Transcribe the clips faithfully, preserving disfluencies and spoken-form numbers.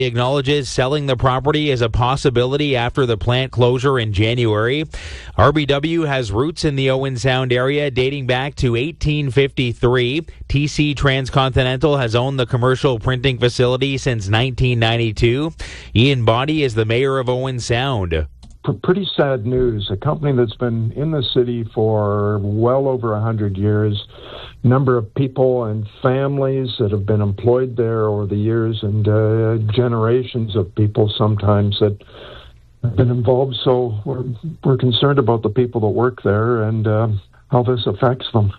acknowledges selling the property as a possibility after the plant closure in January. R B W has roots in the Owen Sound area dating back to eighteen fifty-three. T C Transcontinental has owned the commercial printing facility since nineteen ninety-two. Ian Boddy is the mayor of Owen Sound. Pretty sad news. A company that's been in the city for well over one hundred years, number of people and families that have been employed there over the years, and uh, generations of people sometimes that have been involved. So we're, we're concerned about the people that work there and uh, how this affects them.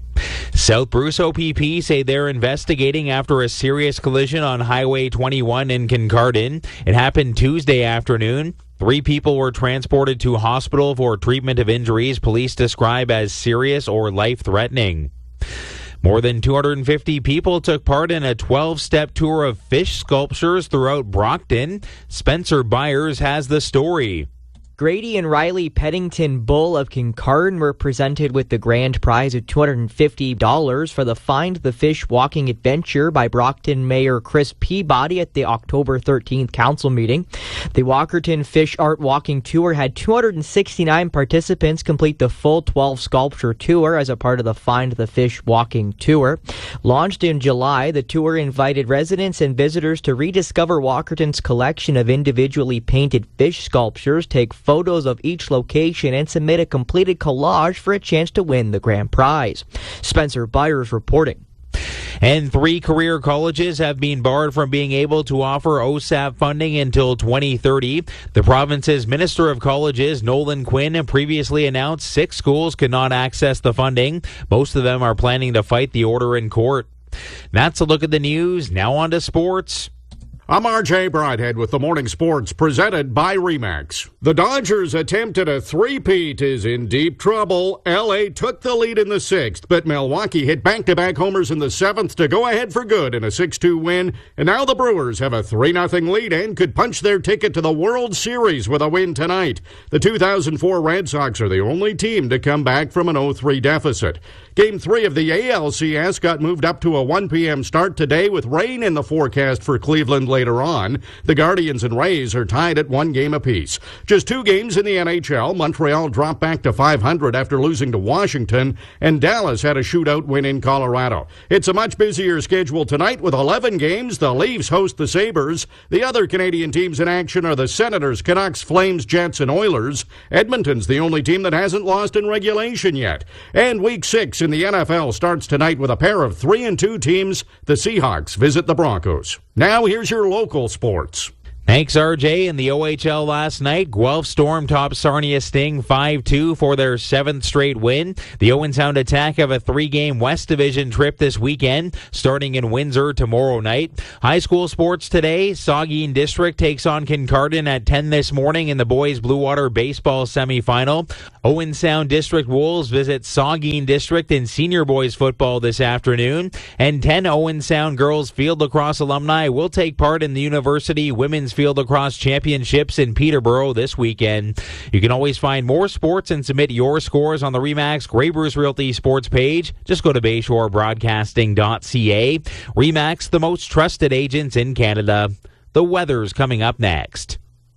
South Bruce O P P say they're investigating after a serious collision on Highway twenty-one in Kincardine. It happened Tuesday afternoon. Three people were transported to hospital for treatment of injuries police describe as serious or life-threatening. More than two hundred fifty people took part in a twelve-step tour of fish sculptures throughout Brockton. Spencer Byers has the story. Grady and Riley Peddington Bull of Kincardine were presented with the grand prize of two hundred fifty dollars for the Find the Fish Walking Adventure by Brockton Mayor Chris Peabody at the October thirteenth council meeting. The Walkerton Fish Art Walking Tour had two hundred sixty-nine participants complete the full twelve sculpture tour as a part of the Find the Fish Walking Tour. Launched in July, the tour invited residents and visitors to rediscover Walkerton's collection of individually painted fish sculptures, take photos of each location, and submit a completed collage for a chance to win the grand prize. Spencer Byers reporting. And three career colleges have been barred from being able to offer O S A P funding until twenty thirty. The province's Minister of Colleges, Nolan Quinn, previously announced six schools could not access the funding. Most of them are planning to fight the order in court. That's a look at the news. Now on to sports. I'm R J Broadhead with the Morning Sports presented by RE/MAX. The Dodgers' attempt at a three-peat is in deep trouble. L A took the lead in the sixth, but Milwaukee hit back-to-back homers in the seventh to go ahead for good in a six two win. And now the Brewers have a three nothing lead and could punch their ticket to the World Series with a win tonight. The two thousand four Red Sox are the only team to come back from an oh three deficit. Game three of the A L C S got moved up to a one p.m. start today with rain in the forecast for Cleveland later on. The Guardians and Rays are tied at one game apiece. Just two games in the N H L. Montreal dropped back to five hundred after losing to Washington, and Dallas had a shootout win in Colorado. It's a much busier schedule tonight with eleven games. The Leafs host the Sabres. The other Canadian teams in action are the Senators, Canucks, Flames, Jets, and Oilers. Edmonton's the only team that hasn't lost in regulation yet. And week six in the N F L starts tonight with a pair of three and two teams. The Seahawks visit the Broncos. Now here's your local sports. Thanks, R J. In the O H L last night, Guelph Storm topped Sarnia Sting five two for their seventh straight win. The Owen Sound Attack have a three-game West Division trip this weekend, starting in Windsor tomorrow night. High school sports today, Saugeen District takes on Kincardine at ten this morning in the boys Blue Water baseball semifinal. Owen Sound District Wolves visit Saugeen District in senior boys football this afternoon. And ten Owen Sound girls field lacrosse alumni will take part in the University Women's Field Lacrosse Championships in Peterborough this weekend. You can always find more sports and submit your scores on the RE/MAX Grey Bruce Realty sports page. Just go to bayshore broadcasting dot c a. RE/MAX, the most trusted agents in Canada. The weather's coming up next.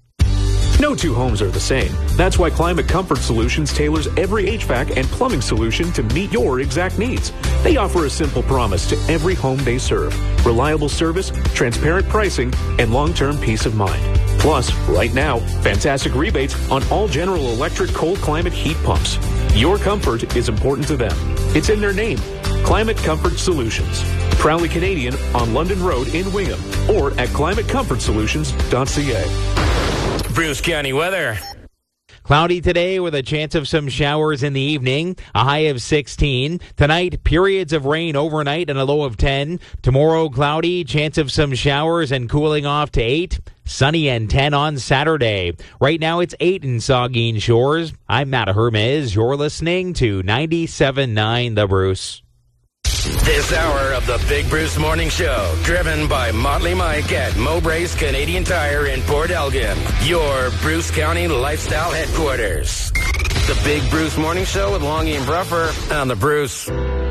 No two homes are the same. That's why Climate Comfort Solutions tailors every H V A C and plumbing solution to meet your exact needs. They offer a simple promise to every home they serve: reliable service, transparent pricing, and long-term peace of mind. Plus, right now, fantastic rebates on all General Electric cold climate heat pumps. Your comfort is important to them. It's in their name. Climate Comfort Solutions. Proudly Canadian on London Road in Wingham or at climate comfort solutions dot c a. Bruce County weather. Cloudy today with a chance of some showers in the evening, a high of sixteen. Tonight, periods of rain overnight and a low of ten. Tomorrow, cloudy, chance of some showers and cooling off to eight. Sunny and ten on Saturday. Right now, it's eight in Saugeen Shores. I'm Matt Hermes. You're listening to ninety-seven point nine The Bruce. This hour of the Big Bruce Morning Show, driven by Motley Mike at Mowbray's Canadian Tire in Port Elgin, your Bruce County lifestyle headquarters. The Big Bruce Morning Show with Longy and Bruffer on the Bruce.